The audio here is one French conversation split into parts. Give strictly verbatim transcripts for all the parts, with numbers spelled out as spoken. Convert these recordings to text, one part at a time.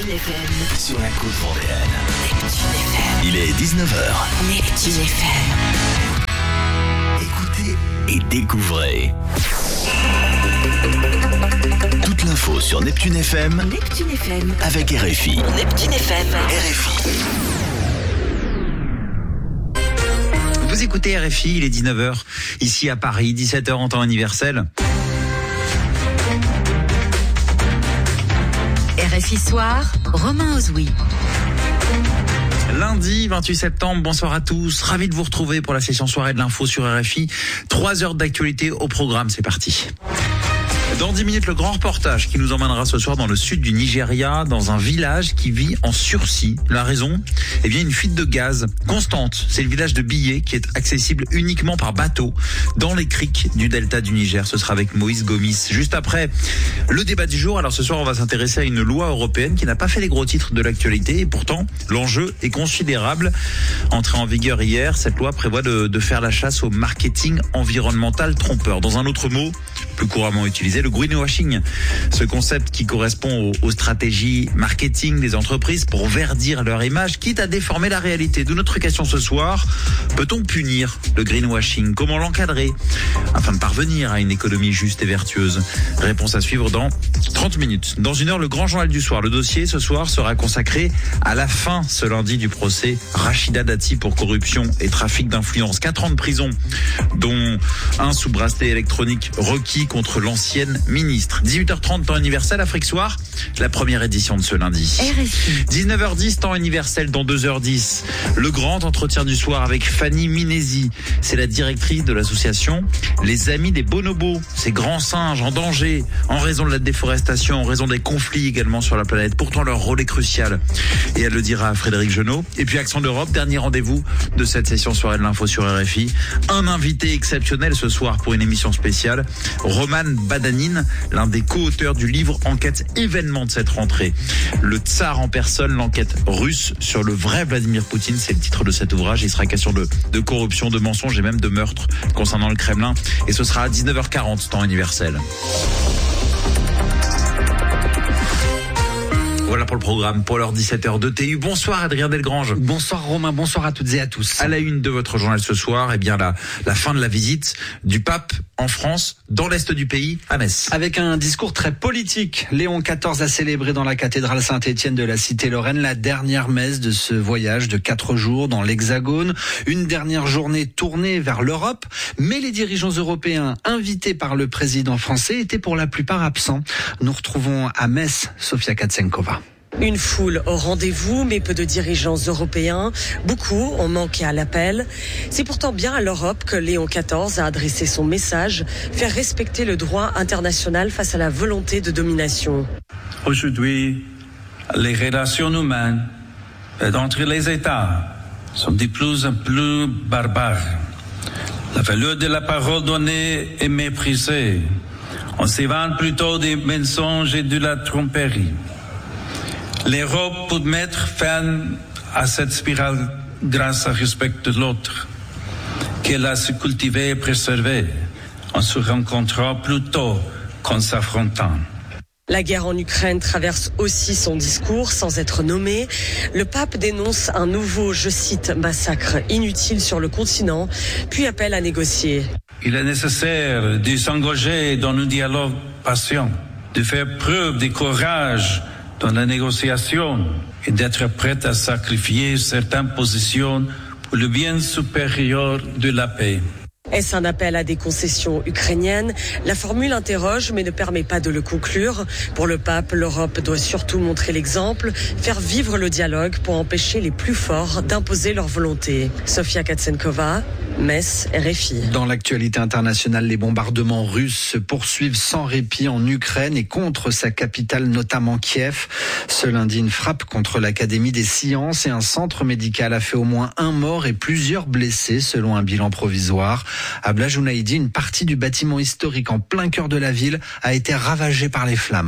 Neptune F M. Sur la côte vendéenne. Neptune F M. Il est dix-neuf heures. Neptune F M. Écoutez et découvrez. Toute l'info sur Neptune F M. Neptune F M. Avec R F I. Neptune F M. R F I. Vous écoutez R F I, il est dix-neuf heures, ici à Paris, dix-sept heures en temps universel. R F I Soir, Romain Ozoui. Lundi vingt-huit septembre, bonsoir à tous, ravi de vous retrouver pour la session soirée de l'info sur R F I. Trois heures d'actualité au programme, c'est parti. Dans dix minutes, le grand reportage qui nous emmènera ce soir dans le sud du Nigeria, dans un village qui vit en sursis. La raison ? Eh bien, une fuite de gaz constante. C'est le village de Billé qui est accessible uniquement par bateau dans les criques du delta du Niger. Ce sera avec Moïse Gomis. Juste après, le débat du jour. Alors ce soir, on va s'intéresser à une loi européenne qui n'a pas fait les gros titres de l'actualité et pourtant, l'enjeu est considérable. Entrée en vigueur hier, cette loi prévoit de, de faire la chasse au marketing environnemental trompeur. Dans un autre mot, plus couramment utilisé, le greenwashing, ce concept qui correspond aux, aux stratégies marketing des entreprises pour verdir leur image, quitte à déformer la réalité. D'où notre question ce soir, peut-on punir le greenwashing ? Comment l'encadrer afin de parvenir à une économie juste et vertueuse ? Réponse à suivre dans trente minutes. Dans une heure, le grand journal du soir. Le dossier ce soir sera consacré à la fin ce lundi du procès Rachida Dati pour corruption et trafic d'influence. Quatre ans de prison, dont un sous bracelet électronique requis contre l'ancienne ministre. dix-huit heures trente, temps universel, Afrique Soir, la première édition de ce lundi. R F I. dix-neuf heures dix, temps universel, dans deux heures dix. Le grand entretien du soir avec Fanny Minesi. C'est la directrice de l'association Les Amis des Bonobos. Ces grands singes en danger en raison de la déforestation, en raison des conflits également sur la planète. Pourtant, leur rôle est crucial. Et elle le dira à Frédéric Genot. Et puis, Accent d'Europe, dernier rendez-vous de cette session soirée de l'info sur R F I. Un invité exceptionnel ce soir pour une émission spéciale. Roman Badanin, l'un des co-auteurs du livre Enquête événement de cette rentrée. Le tsar en personne, l'enquête russe sur le vrai Vladimir Poutine, c'est le titre de cet ouvrage. Il sera question de, de corruption, de mensonges et même de meurtre concernant le Kremlin. Et ce sera à dix-neuf heures quarante, temps universel. Voilà pour le programme, pour l'heure dix-sept heures de T U. Bonsoir Adrien Delgrange. Bonsoir Romain, bonsoir à toutes et à tous. À la une de votre journal ce soir, eh bien la, la fin de la visite du pape en France, dans l'est du pays, à Metz. Avec un discours très politique, Léon quatorze a célébré dans la cathédrale Saint-Étienne de la Cité-Lorraine la dernière messe de ce voyage de quatre jours dans l'Hexagone. Une dernière journée tournée vers l'Europe, mais les dirigeants européens invités par le président français étaient pour la plupart absents. Nous retrouvons à Metz Sofia Katsenkova. Une foule au rendez-vous, mais peu de dirigeants européens. Beaucoup ont manqué à l'appel. C'est pourtant bien à l'Europe que Léon quatorze a adressé son message, faire respecter le droit international face à la volonté de domination. Aujourd'hui, les relations humaines entre les États sont de plus en plus barbares. La valeur de la parole donnée est méprisée. On s'évade plutôt des mensonges et de la tromperie. L'Europe peut mettre fin à cette spirale grâce au respect de l'autre, qu'elle a su cultiver et préserver en se rencontrant plutôt qu'en s'affrontant. La guerre en Ukraine traverse aussi son discours sans être nommé. Le pape dénonce un nouveau, je cite, massacre inutile sur le continent, puis appelle à négocier. Il est nécessaire de s'engager dans un dialogue patient, de faire preuve de courage dans la négociation et d'être prêt à sacrifier certaines positions pour le bien supérieur de la paix. Est-ce un appel à des concessions ukrainiennes ? La formule interroge mais ne permet pas de le conclure. Pour le pape, l'Europe doit surtout montrer l'exemple, faire vivre le dialogue pour empêcher les plus forts d'imposer leur volonté. Sofia Katsenkova, Metz, R F I. Dans l'actualité internationale, les bombardements russes se poursuivent sans répit en Ukraine et contre sa capitale, notamment Kiev. Ce lundi, une frappe contre l'Académie des sciences et un centre médical a fait au moins un mort et plusieurs blessés, selon un bilan provisoire. À Blajounaïdi, une partie du bâtiment historique en plein cœur de la ville a été ravagée par les flammes.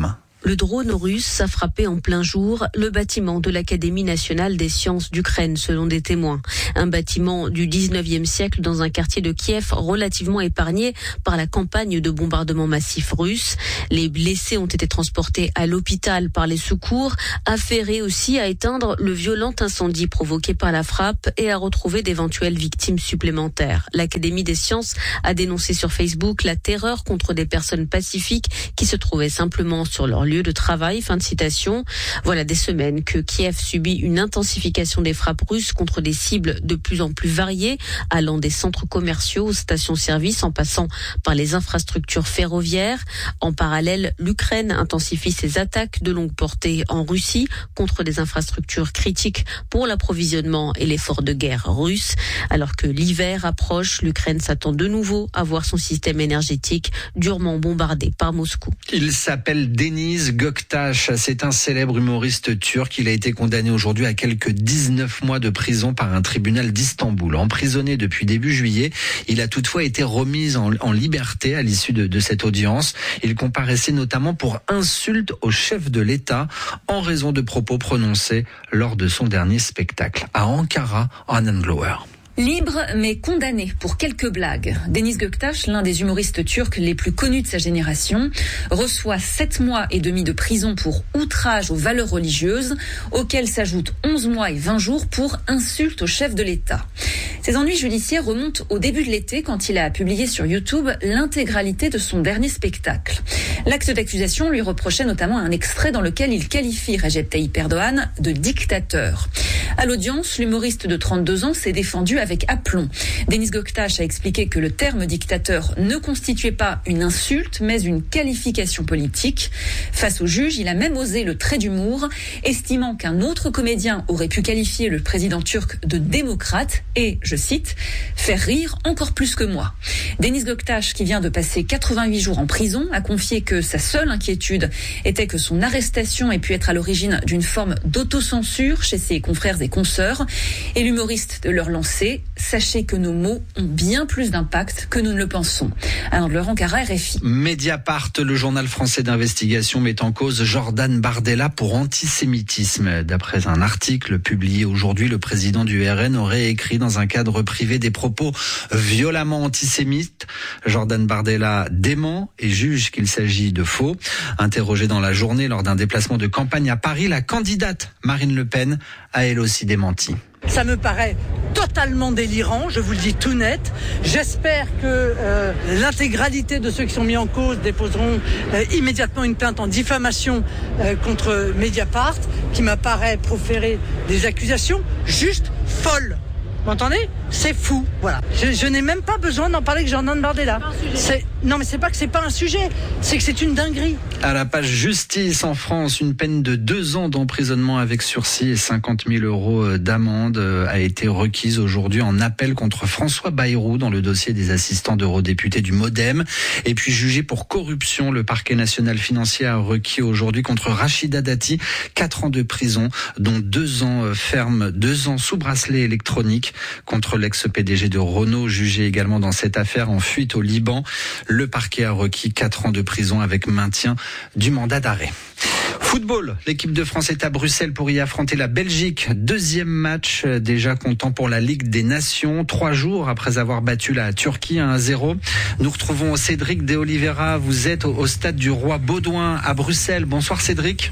Le drone russe a frappé en plein jour le bâtiment de l'Académie nationale des sciences d'Ukraine, selon des témoins. Un bâtiment du dix-neuvième siècle dans un quartier de Kiev relativement épargné par la campagne de bombardement massif russe. Les blessés ont été transportés à l'hôpital par les secours, affairés aussi à éteindre le violent incendie provoqué par la frappe et à retrouver d'éventuelles victimes supplémentaires. L'Académie des sciences a dénoncé sur Facebook la terreur contre des personnes pacifiques qui se trouvaient simplement sur leur lieu de travail. Fin de citation. Voilà des semaines que Kiev subit une intensification des frappes russes contre des cibles de plus en plus variées, allant des centres commerciaux aux stations-service en passant par les infrastructures ferroviaires. En parallèle, l'Ukraine intensifie ses attaques de longue portée en Russie contre des infrastructures critiques pour l'approvisionnement et l'effort de guerre russe. Alors que l'hiver approche, l'Ukraine s'attend de nouveau à voir son système énergétique durement bombardé par Moscou. Il s'appelle Deniz Göktaş. C'est un célèbre humoriste turc. Il a été condamné aujourd'hui à quelques dix-neuf mois de prison par un tribunal d'Istanbul. Emprisonné depuis début juillet, il a toutefois été remis en, en liberté à l'issue de, de cette audience. Il comparaissait notamment pour insulte au chef de l'État en raison de propos prononcés lors de son dernier spectacle à Ankara, en Anglower. Libre mais condamné pour quelques blagues. Deniz Göktaş, l'un des humoristes turcs les plus connus de sa génération, reçoit sept mois et demi de prison pour outrage aux valeurs religieuses, auxquels s'ajoutent onze mois et vingt jours pour insulte au chef de l'État. Ses ennuis judiciaires remontent au début de l'été quand il a publié sur YouTube l'intégralité de son dernier spectacle. L'acte d'accusation lui reprochait notamment un extrait dans lequel il qualifie Recep Tayyip Erdogan de dictateur. À l'audience, l'humoriste de trente-deux ans s'est défendu avec aplomb. Deniz Göktaş a expliqué que le terme dictateur ne constituait pas une insulte, mais une qualification politique. Face au juge, il a même osé le trait d'humour, estimant qu'un autre comédien aurait pu qualifier le président turc de démocrate et, je cite, « faire rire encore plus que moi ». Deniz Göktaş, qui vient de passer quatre-vingt-huit jours en prison, a confié que sa seule inquiétude était que son arrestation ait pu être à l'origine d'une forme d'autocensure chez ses confrères et consoeurs. Et l'humoriste de leur lancer, sachez que nos mots ont bien plus d'impact que nous ne le pensons. Alors, Laurent Carra, R F I. Mediapart, le journal français d'investigation, met en cause Jordan Bardella pour antisémitisme. D'après un article publié aujourd'hui, le président du R N aurait écrit dans un cadre privé des propos violemment antisémites. Jordan Bardella dément et juge qu'il s'agit de faux. Interrogée dans la journée lors d'un déplacement de campagne à Paris, la candidate Marine Le Pen a elle aussi démenti. Ça me paraît totalement délirant, je vous le dis tout net. J'espère que euh, l'intégralité de ceux qui sont mis en cause déposeront euh, immédiatement une plainte en diffamation euh, contre Mediapart, qui m'apparaît proférer des accusations juste folles. Vous m'entendez ? C'est fou, voilà. Je, je n'ai même pas besoin d'en parler avec Jordan Bardella. C'est, non, mais c'est pas que c'est pas un sujet, c'est que c'est une dinguerie. À la page justice en France, une peine de deux ans d'emprisonnement avec sursis et cinquante mille euros d'amende a été requise aujourd'hui en appel contre François Bayrou dans le dossier des assistants d'eurodéputés du MoDem. Et puis jugé pour corruption, le parquet national financier a requis aujourd'hui contre Rachida Dati quatre ans de prison, dont deux ans ferme, deux ans sous bracelet électronique. Contre l'ex-P D G de Renault, jugé également dans cette affaire en fuite au Liban. Le parquet a requis quatre ans de prison avec maintien du mandat d'arrêt. Football, l'équipe de France est à Bruxelles pour y affronter la Belgique. Deuxième match déjà comptant pour la Ligue des Nations. Trois jours après avoir battu la Turquie un à zéro. Nous retrouvons Cédric de Oliveira. Vous êtes au stade du Roi Baudouin à Bruxelles. Bonsoir Cédric.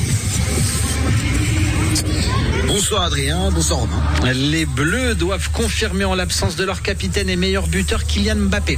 Bonsoir Adrien, bonsoir Romain. Les Bleus doivent confirmer en l'absence de leur capitaine et meilleur buteur Kylian Mbappé.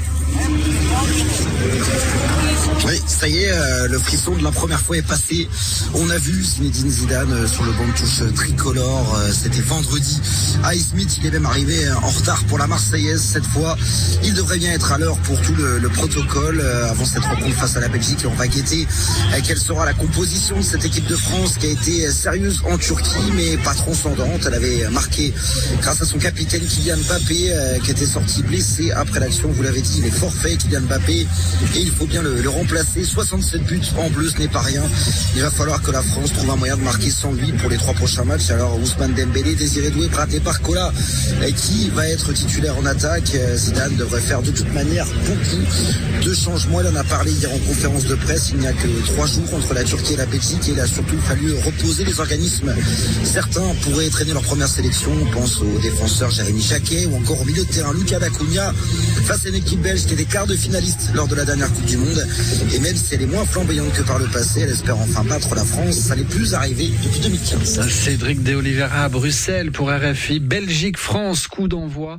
Oui, ça y est, euh, le frisson de la première fois est passé. On a vu Zinedine Zidane euh, sur le banc de touche euh, tricolore. Euh, c'était vendredi. À Smith, il est même arrivé euh, en retard pour la Marseillaise cette fois. Il devrait bien être à l'heure pour tout le, le protocole euh, avant cette rencontre face à la Belgique. Et on va guetter euh, quelle sera la composition de cette équipe de France qui a été euh, sérieuse en Turquie, mais pas transcendante. Elle avait marqué grâce à son capitaine Kylian Mbappé euh, qui était sorti blessé après l'action. Vous l'avez dit, il est forfait Kylian Mbappé et il faut bien le, le remplacer. remplacé, soixante-sept buts en bleu, ce n'est pas rien. Il va falloir que la France trouve un moyen de marquer sans lui pour les trois prochains matchs. Alors Ousmane Dembélé, Désiré Doué, Praté par Cola, qui va être titulaire en attaque. Zidane devrait faire de toute manière beaucoup de changements. Il en a parlé hier en conférence de presse. Il n'y a que trois jours entre la Turquie et la Belgique et il a surtout fallu reposer les organismes. Certains pourraient traîner leur première sélection. On pense aux défenseurs Jérémy Jacquet ou encore au milieu de terrain Lucas Dacunia face à une équipe belge qui était quart de finaliste lors de la dernière Coupe du Monde. Et même si elle est moins flamboyante que par le passé, elle espère enfin battre la France. Ça n'est plus arrivé depuis deux mille quinze. Cédric de Oliveira à Bruxelles pour R F I. Belgique-France, coup d'envoi.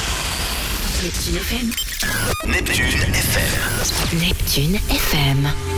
Neptune F M. Neptune F M. Neptune F M.